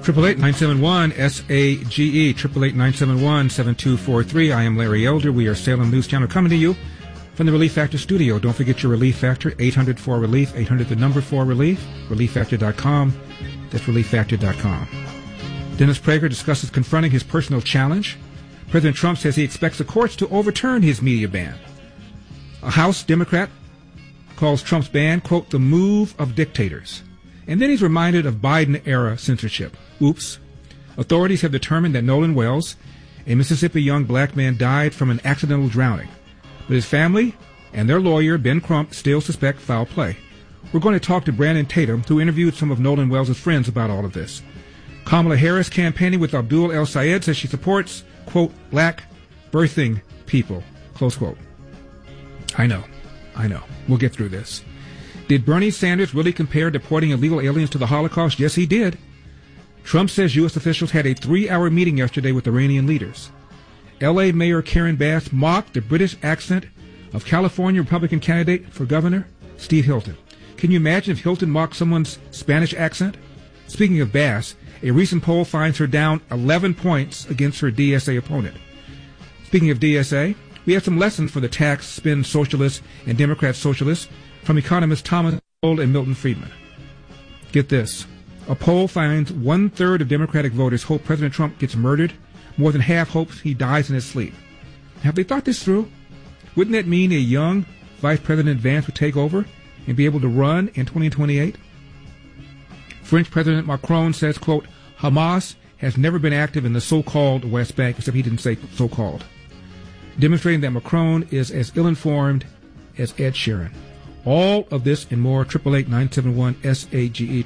888-971-SAGE, 888-971-7243. I am Larry Elder. We are Salem News Channel coming to you from the Relief Factor studio. Don't forget your Relief Factor, 800-4RELIEF, 800-4RELIEF, ReliefFactor.com. That's ReliefFactor.com. Dennis Prager discusses confronting his personal challenge. President Trump says he expects the courts to overturn his media ban. A House Democrat calls Trump's ban, quote, the move of dictators. And then he's reminded of Biden-era censorship. Oops. Authorities have determined that Nolan Wells, a Mississippi young black man, died from an accidental drowning. But his family and their lawyer, Ben Crump, still suspect foul play. We're going to talk to Brandon Tatum, who interviewed some of Nolan Wells' friends about all of this. Kamala Harris, campaigning with Abdul El Sayed, says she supports, quote, black birthing people, close quote. I know. We'll get through this. Did Bernie Sanders really compare deporting illegal aliens to the Holocaust? Yes, he did. Trump says U.S. officials had a 3-hour meeting yesterday with Iranian leaders. L.A. Mayor Karen Bass mocked the British accent of California Republican candidate for governor, Steve Hilton. Can you imagine if Hilton mocked someone's Spanish accent? Speaking of Bass, a recent poll finds her down 11 points against her DSA opponent. Speaking of DSA, we have some lessons for the tax spin socialists and Democrat socialists from economists Thomas Sowell and Milton Friedman. Get this. A poll finds 1/3 of Democratic voters hope President Trump gets murdered. More than half hopes he dies in his sleep. Have they thought this through? Wouldn't that mean a young Vice President Vance would take over and be able to run in 2028? French President Macron says, quote, Hamas has never been active in the so-called West Bank, except he didn't say so-called, demonstrating that Macron is as ill-informed as Ed Sheeran. All of this and more, 888-971-SAGE,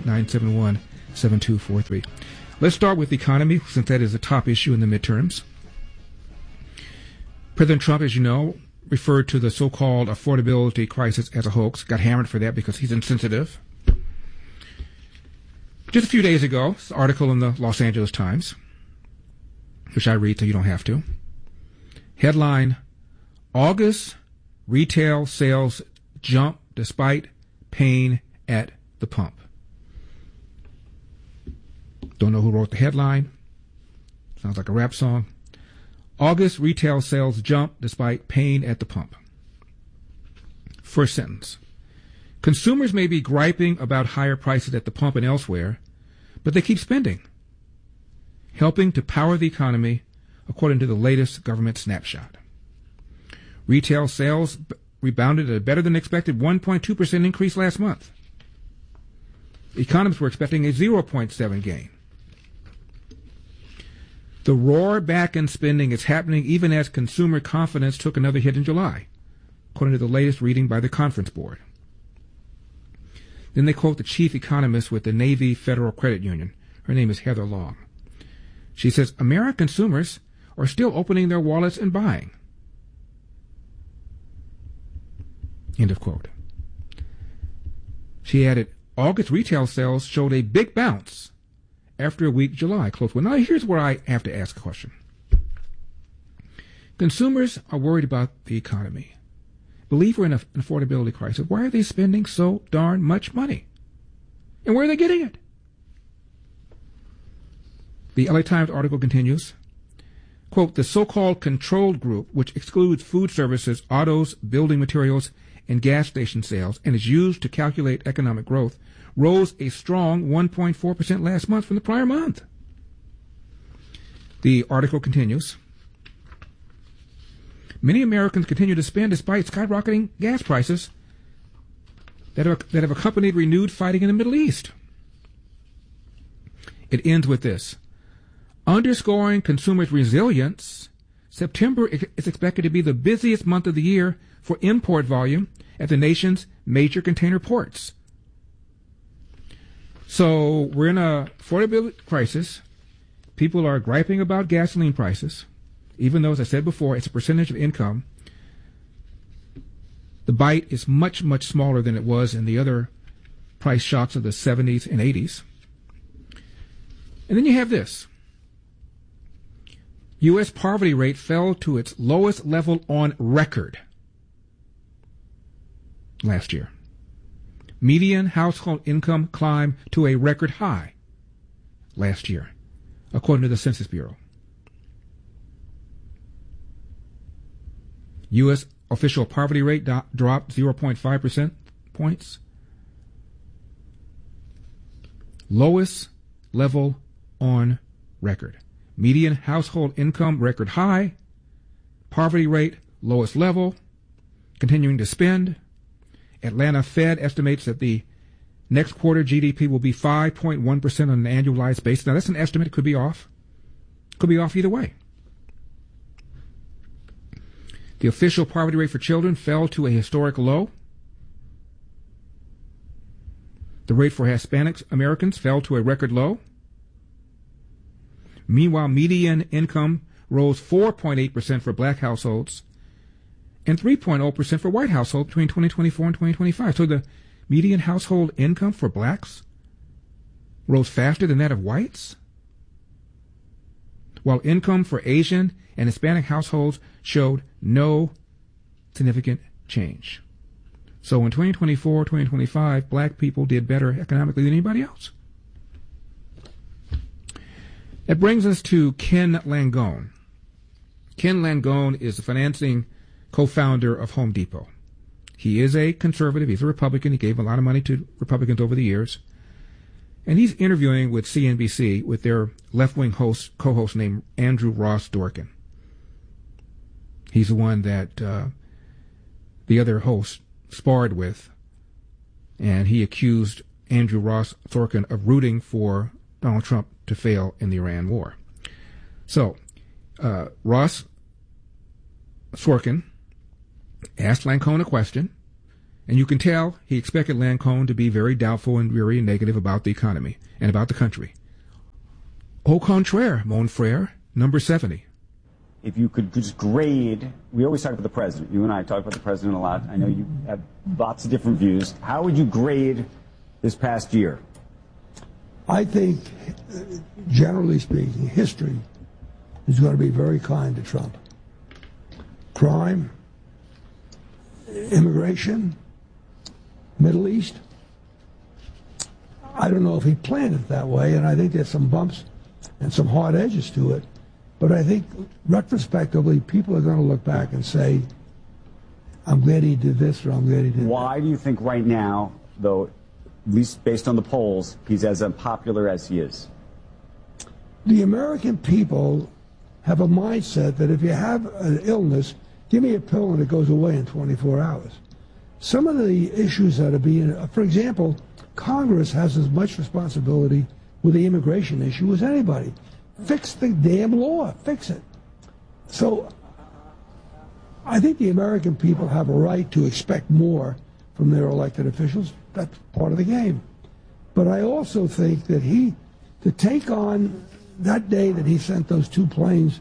888-971-7243. Let's start with the economy, since that is the top issue in the midterms. President Trump, as you know, referred to the so-called affordability crisis as a hoax, got hammered for that because he's insensitive. Just a few days ago, this article in the Los Angeles Times, which I read so you don't have to. Headline, August retail sales jump despite pain at the pump. Don't know who wrote the headline. Sounds like a rap song. August retail sales jump despite pain at the pump. First sentence. Consumers may be griping about higher prices at the pump and elsewhere, but they keep spending, helping to power the economy, according to the latest government snapshot. Retail sales rebounded at a better-than-expected 1.2% increase last month. Economists were expecting a 0.7 gain. The roar back in spending is happening even as consumer confidence took another hit in July, according to the latest reading by the Conference Board. Then they quote the chief economist with the Navy Federal Credit Union. Her name is Heather Long. She says, American consumers are still opening their wallets and buying. End of quote. She added, August retail sales showed a big bounce after a weak July. Close one. Now, here's where I have to ask a question. Consumers are worried about the economy. Believe we're in an affordability crisis. Why are they spending so darn much money? And where are they getting it? The LA Times article continues, quote, the so-called controlled group, which excludes food services, autos, building materials, and gas station sales, and is used to calculate economic growth, rose a strong 1.4% last month from the prior month. The article continues, many Americans continue to spend despite skyrocketing gas prices that have accompanied renewed fighting in the Middle East. It ends with this. Underscoring consumers' resilience, September is expected to be the busiest month of the year for import volume at the nation's major container ports. So we're in a affordability crisis. People are griping about gasoline prices, even though, as I said before, it's a percentage of income. The bite is much, much smaller than it was in the other price shocks of the 70s and 80s. And then you have this. U.S. poverty rate fell to its lowest level on record last year. Median household income climbed to a record high last year, according to the Census Bureau. U.S. official poverty rate dropped 0.5% points. Lowest level on record. Median household income record high. Poverty rate lowest level. Continuing to spend. Atlanta Fed estimates that the next quarter GDP will be 5.1% on an annualized basis. Now that's an estimate. It could be off. Could be off either way. The official poverty rate for children fell to a historic low. The rate for Hispanic Americans fell to a record low. Meanwhile, median income rose 4.8% for black households and 3.0% for white households between 2024 and 2025. So the median household income for blacks rose faster than that of whites, while income for Asian and Hispanic households showed no significant change. So in 2024, 2025, black people did better economically than anybody else. That brings us to Ken Langone. Ken Langone is the financing co-founder of Home Depot. He is a conservative. He's a Republican. He gave a lot of money to Republicans over the years. And he's interviewing with CNBC with their left-wing co-host named Andrew Ross Sorkin. He's the one that the other host sparred with, and he accused Andrew Ross Sorkin of rooting for Donald Trump to fail in the Iran war. So, Ross Sorkin asked Langone a question, and you can tell he expected Langone to be very doubtful and very negative about the economy and about the country. Au contraire, mon frère, number 70. If you could just grade, we always talk about the president. You and I talk about the president a lot. I know you have lots of different views. How would you grade this past year? I think, generally speaking, history is going to be very kind to Trump. Crime, immigration, Middle East. I don't know if he planned it that way, and I think there's some bumps and some hard edges to it. But I think, retrospectively, people are going to look back and say, I'm glad he did this or I'm glad he did that. Why do you think right now, though, at least based on the polls, he's as unpopular as he is? The American people have a mindset that if you have an illness, give me a pill and it goes away in 24 hours. Some of the issues that are being, for example, Congress has as much responsibility with the immigration issue as anybody. Fix the damn law. Fix it. So I think the American people have a right to expect more from their elected officials. That's part of the game. But I also think that to take on that day that he sent those two planes,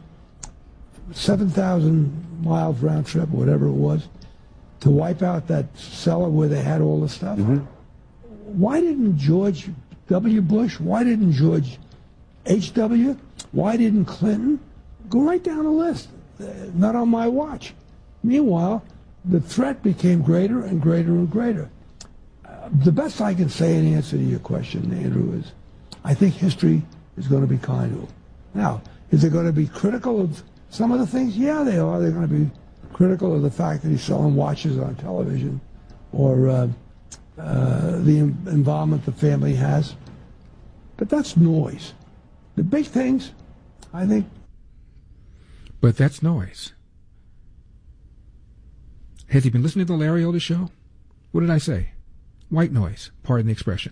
7,000 miles round trip, or whatever it was, to wipe out that cellar where they had all the stuff. Mm-hmm. Why didn't George W. Bush, why didn't George H.W., why didn't Clinton? Go right down the list. Not on my watch. Meanwhile, the threat became greater and greater and greater. The best I can say in answer to your question, Andrew, is I think history is going to be kind to him. Now, is it going to be critical of some of the things? Yeah, they are. They're going to be critical of the fact that he's selling watches on television or the involvement the family has. But that's noise. The big things, I think. But that's noise. Has he been listening to the Larry Elder Show? What did I say? White noise, pardon the expression.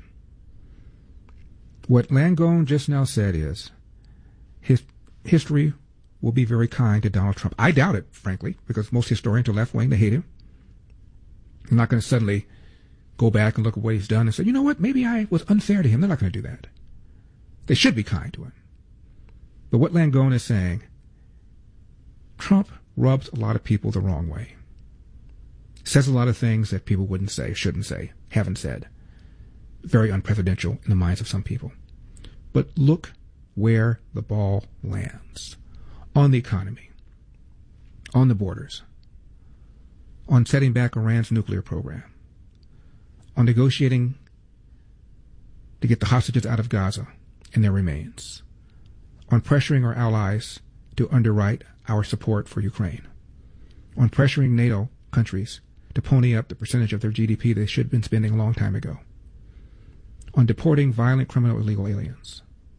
What Langone just now said is history will be very kind to Donald Trump. I doubt it, frankly, because most historians are left-wing. They hate him. I'm not going to suddenly go back and look at what he's done and say, you know what, maybe I was unfair to him. They're not going to do that. They should be kind to him. But what Langone is saying, Trump rubs a lot of people the wrong way. Says a lot of things that people wouldn't say, shouldn't say, haven't said. Very unpresidential in the minds of some people. But look where the ball lands. On the economy. On the borders. On setting back Iran's nuclear program. On negotiating to get the hostages out of Gaza and their remains, on pressuring our allies to underwrite our support for Ukraine, on pressuring NATO countries to pony up the percentage of their GDP they should have been spending a long time ago, on deporting violent criminal illegal aliens.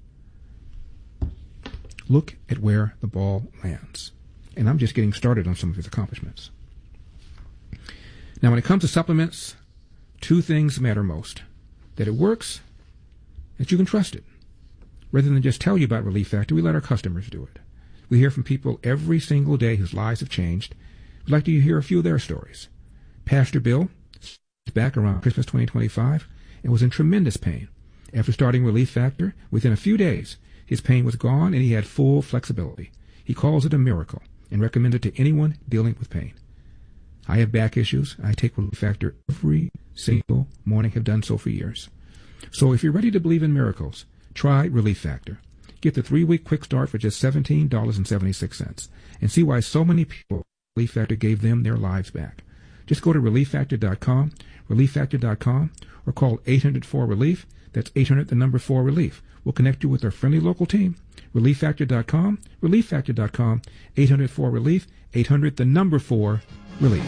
Look at where the ball lands. And I'm just getting started on some of his accomplishments. Now, when it comes to supplements, two things matter most: that it works, that you can trust it. Rather than just tell you about Relief Factor, we let our customers do it. We hear from people every single day whose lives have changed. We'd like to hear a few of their stories. Pastor Bill is back around Christmas 2025 and was in tremendous pain. After starting Relief Factor, within a few days, his pain was gone and he had full flexibility. He calls it a miracle and recommends it to anyone dealing with pain. I have back issues. I take Relief Factor every single morning, have done so for years. So if you're ready to believe in miracles, try Relief Factor. Get the 3-week quick start for just $17.76 and see why so many people Relief Factor gave them their lives back. Just go to ReliefFactor.com, ReliefFactor.com, or call 800-4-RELIEF. That's 800-4-RELIEF. We'll connect you with our friendly local team. ReliefFactor.com, ReliefFactor.com, 800-4-RELIEF, 800-4-RELIEF.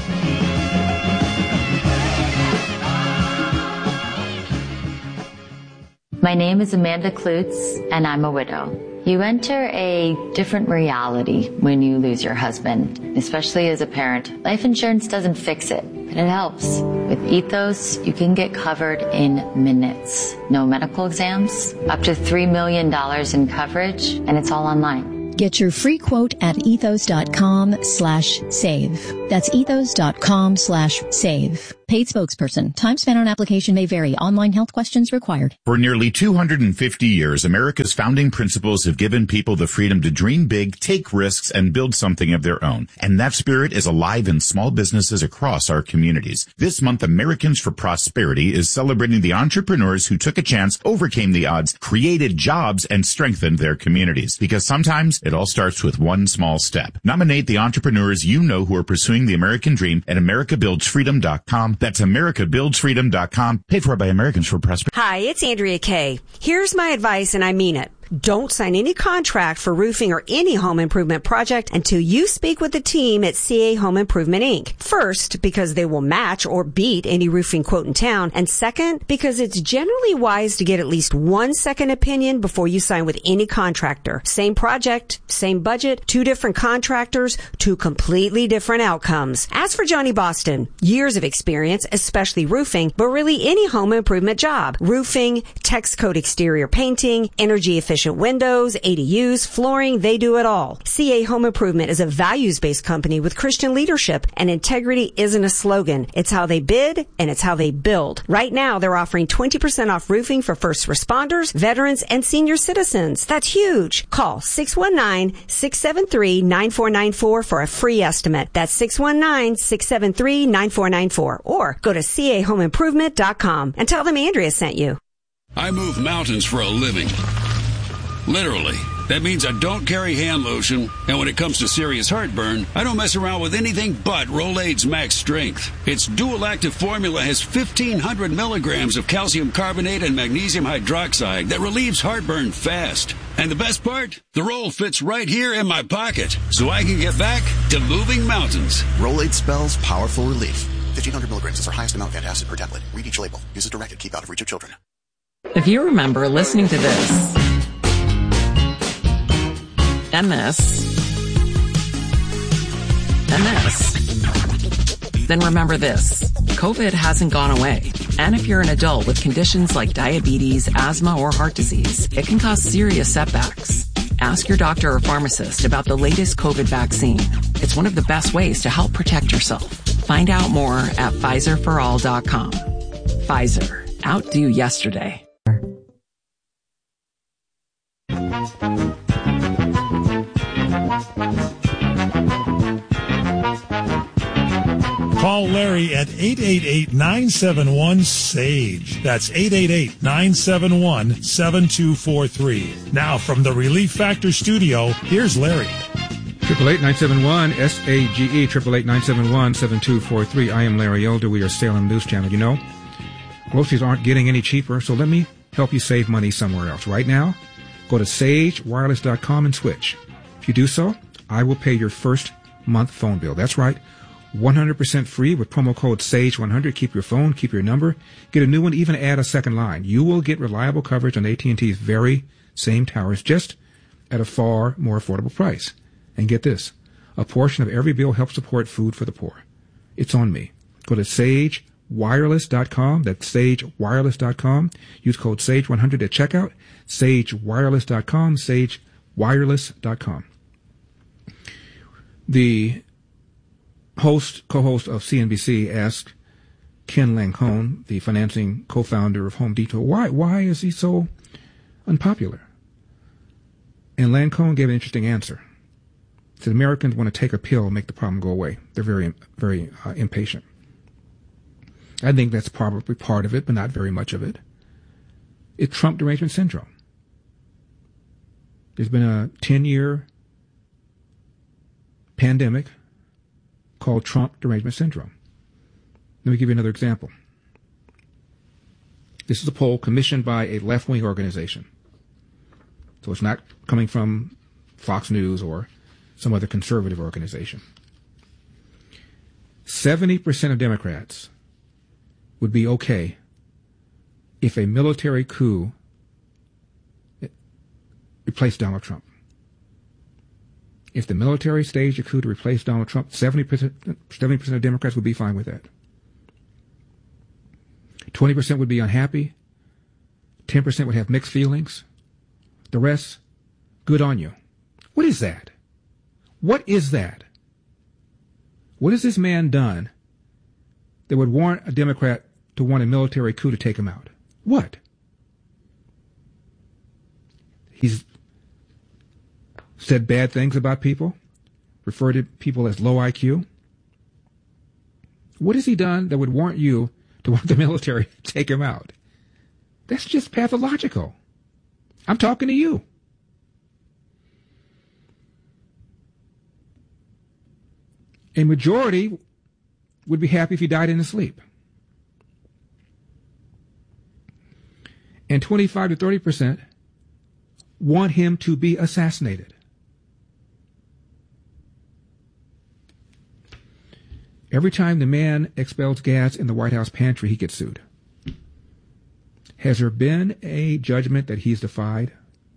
My name is Amanda Klutz, and I'm a widow. You enter a different reality when you lose your husband, especially as a parent. Life insurance doesn't fix it, but it helps. With Ethos, you can get covered in minutes. No medical exams, up to $3 million in coverage, and it's all online. Get your free quote at ethos.com/save. That's ethos.com/save. Paid spokesperson. Time spent on application may vary. Online health questions required. For nearly 250 years, America's founding principles have given people the freedom to dream big, take risks, and build something of their own. And that spirit is alive in small businesses across our communities. This month, Americans for Prosperity is celebrating the entrepreneurs who took a chance, overcame the odds, created jobs, and strengthened their communities. Because sometimes it all starts with one small step. Nominate the entrepreneurs you know who are pursuing the American dream at AmericaBuildsFreedom.com. That's AmericaBuildsFreedom.com. Paid for by Americans for Prosperity. Hi, it's Andrea Kay. Here's my advice, and I mean it. Don't sign any contract for roofing or any home improvement project until you speak with the team at CA Home Improvement, Inc. First, because they will match or beat any roofing quote in town. And second, because it's generally wise to get at least one second opinion before you sign with any contractor. Same project, same budget, two different contractors, two completely different outcomes. As for Johnny Boston, years of experience, especially roofing, but really any home improvement job. Roofing, text code exterior painting, energy efficient windows, ADUs, flooring, they do it all. CA Home Improvement is a values-based company with Christian leadership, and integrity isn't a slogan. It's how they bid, and it's how they build. Right now, they're offering 20% off roofing for first responders, veterans, and senior citizens. That's huge. Call 619-673-9494 for a free estimate. That's 619-673-9494. Or go to cahomeimprovement.com and tell them Andrea sent you. I move mountains for a living. Literally. That means I don't carry hand lotion, and when it comes to serious heartburn, I don't mess around with anything but Rolaids Max Strength. Its dual-active formula has 1,500 milligrams of calcium carbonate and magnesium hydroxide that relieves heartburn fast. And the best part? The roll fits right here in my pocket, so I can get back to moving mountains. Rolaids spells powerful relief. 1,500 milligrams is our highest amount of antacid per tablet. Read each label. Use as directed. Keep out of reach of children. If you remember listening to this and this, then remember this. COVID hasn't gone away. And if you're an adult with conditions like diabetes, asthma, or heart disease, it can cause serious setbacks. Ask your doctor or pharmacist about the latest COVID vaccine. It's one of the best ways to help protect yourself. Find out more at PfizerForAll.com. Pfizer. Outdo yesterday. Call Larry at 888-971-SAGE. That's 888-971-7243. Now from the Relief Factor studio, here's Larry. 888-971-SAGE, 888-971-7243. I am Larry Elder. We are Salem News Channel. You know, groceries aren't getting any cheaper, so let me help you save money somewhere else. Right now, go to sagewireless.com and switch. If you do so, I will pay your first month phone bill. That's right, 100% free with promo code SAGE100. Keep your phone, keep your number, get a new one, even add a second line. You will get reliable coverage on AT&T's very same towers, just at a far more affordable price. And get this, a portion of every bill helps support food for the poor. It's on me. Go to sagewireless.com. That's sagewireless.com. Use code SAGE100 at checkout. sagewireless.com. sagewireless.com. The co-host of CNBC asked Ken Lancome, the financing co-founder of Home Depot, why is he so unpopular? And Lancome gave an interesting answer. He said Americans want to take a pill and make the problem go away. They're very, very impatient. I think that's probably part of it, but not very much of it. It's Trump derangement syndrome. There's been a 10-year pandemic called Trump derangement syndrome. Let me give you another example. This is a poll commissioned by a left-wing organization. So it's not coming from Fox News or some other conservative organization. 70% of Democrats would be okay if a military coup replaced Donald Trump. If the military staged a coup to replace Donald Trump, 70% of Democrats would be fine with that. 20% would be unhappy. 10% would have mixed feelings. The rest, good on you. What is that? What is that? What has this man done that would warrant a Democrat to want a military coup to take him out? What? He's said bad things about people, referred to people as low IQ. What has he done that would warrant you to want the military to take him out? That's just pathological. I'm talking to you. A majority would be happy if he died in his sleep. And 25 to 30% want him to be assassinated. Every time the man expels gas in the White House pantry, he gets sued. Has there been a judgment that he's defied?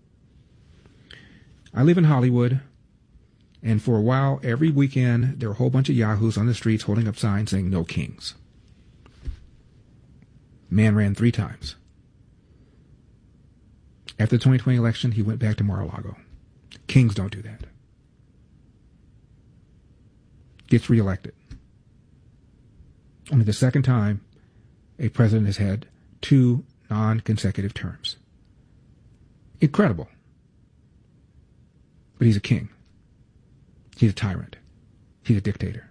I live in Hollywood, and for a while, every weekend, there were a whole bunch of yahoos on the streets holding up signs saying, "No kings." Man ran 3 times. After the 2020 election, he went back to Mar-a-Lago. Kings don't do that. Gets reelected. Only the second time a president has had 2 non-consecutive terms. Incredible. But he's a king. He's a tyrant. He's a dictator.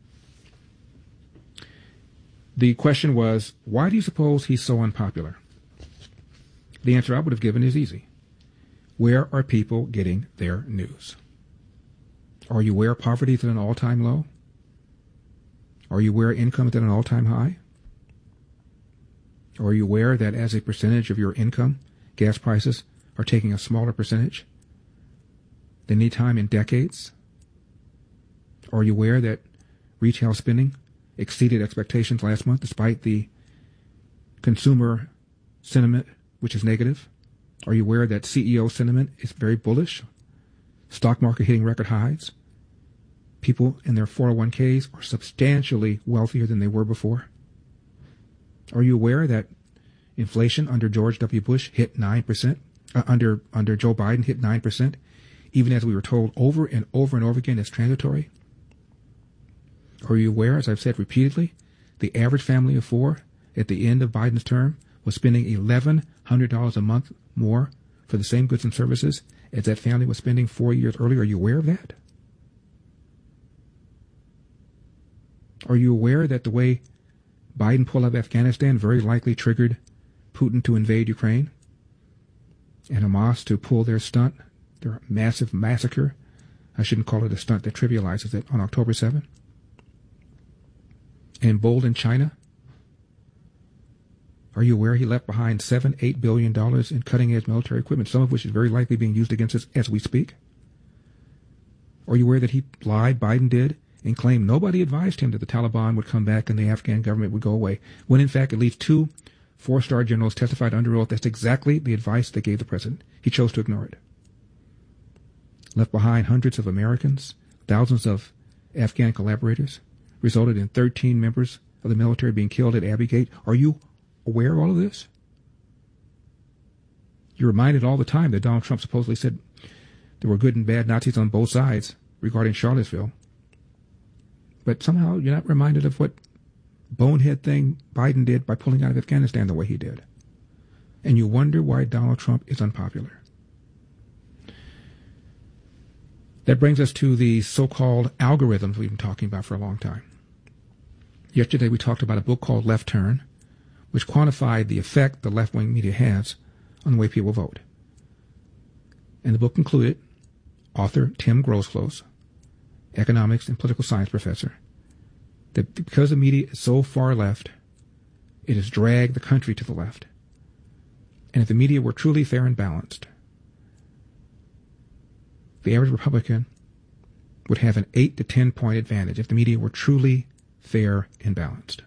The question was, why do you suppose he's so unpopular? The answer I would have given is easy. Where are people getting their news? Are you aware poverty is at an all-time low? Are you aware income is at an all-time high? Are you aware that as a percentage of your income, gas prices are taking a smaller percentage than any time in decades? Are you aware that retail spending exceeded expectations last month despite the consumer sentiment, which is negative? Are you aware that CEO sentiment is very bullish? Stock market hitting record highs? People in their 401ks are substantially wealthier than they were before. Are you aware that inflation under George W. Bush hit 9%, under Joe Biden hit 9%, even as we were told over and over and over again it's transitory? Are you aware, as I've said repeatedly, the average family of 4 at the end of Biden's term was spending $1,100 a month more for the same goods and services as that family was spending 4 years earlier? Are you aware of that? Are you aware that the way Biden pulled out of Afghanistan very likely triggered Putin to invade Ukraine and Hamas to pull their stunt, their massive massacre? I shouldn't call it a stunt that trivializes it, on October 7th. And emboldened China Are you aware he left behind $7-8 billion in cutting-edge military equipment, some of which is very likely being used against us as we speak? Are you aware that he lied, Biden did, and claimed nobody advised him that the Taliban would come back and the Afghan government would go away, when in fact at least 2 4-star generals testified under oath that's exactly the advice they gave the president. He chose to ignore it. Left behind hundreds of Americans, thousands of Afghan collaborators, resulted in 13 members of the military being killed at Abbey Gate. Are you aware of all of this? You're reminded all the time that Donald Trump supposedly said there were good and bad Nazis on both sides regarding Charlottesville. But somehow you're not reminded of what bonehead thing Biden did by pulling out of Afghanistan the way he did. And you wonder why Donald Trump is unpopular. That brings us to the so-called algorithms we've been talking about for a long time. Yesterday we talked about a book called Left Turn, which quantified the effect the left-wing media has on the way people vote. And the book included author Tim Grosclose, economics and political science professor, that because the media is so far left, it has dragged the country to the left. And if the media were truly fair and balanced, the average Republican would have an 8 to 10 point advantage if the media were truly fair and balanced.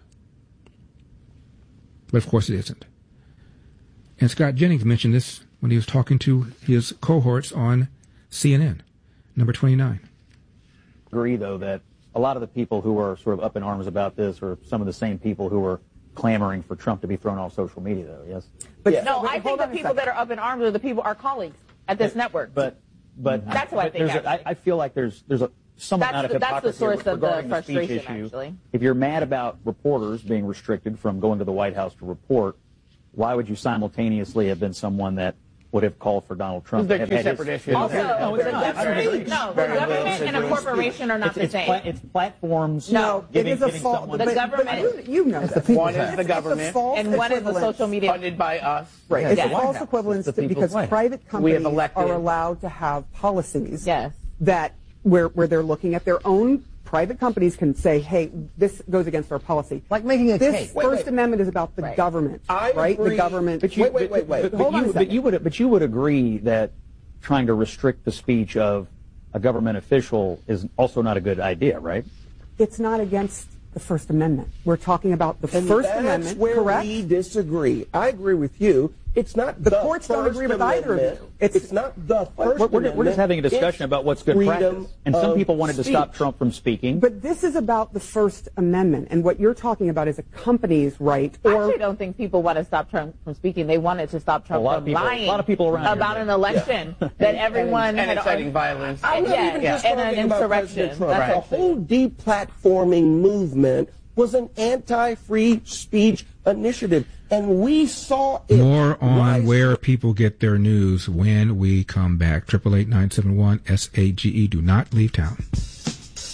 But of course it isn't. And Scott Jennings mentioned this when he was talking to his cohorts on CNN, number 29. Agree, though, that a lot of the people who are sort of up in arms about this are some of the same people who are clamoring for Trump to be thrown off social media, though, yes? But yeah. No, I think the people that are up in arms are the people, our colleagues at this network. But that's what I think. I feel like there's a some amount of hypocrisy that's the source of the frustration, issue. Actually. If you're mad about reporters being restricted from going to the White House to report, why would you simultaneously have been someone that would have called for Donald Trump? They're two separate issues. Also, the government and a corporation are not the same. It's platforms. No, it is a fault. The government, you know, one is the government, and one is the social media funded by us. Right. It's a false equivalence because private companies are allowed to have policies that where they're looking at their own. Private companies can say, hey, this goes against our policy. Like making a case. This First Amendment is about the government, right? The government. But you would agree that trying to restrict the speech of a government official is also not a good idea, right? It's not against the First Amendment. We're talking about the First Amendment, that's where correct? We disagree. I agree with you. It's not the courts don't agree with either of you. It's not the First Amendment. We're just having a discussion about what's good practice. And some people wanted to stop Trump from speaking. But this is about the First Amendment. And what you're talking about is a company's right. I actually don't think people want to stop Trump from speaking. They wanted to stop Trump from lying a lot of people around about an election that everyone and inciting violence. I'm not even just talking an insurrection. That's the whole deplatforming movement was an anti-free speech initiative, and we saw it. More on where people get their news when we come back. 888-971-SAGE. Do not leave town.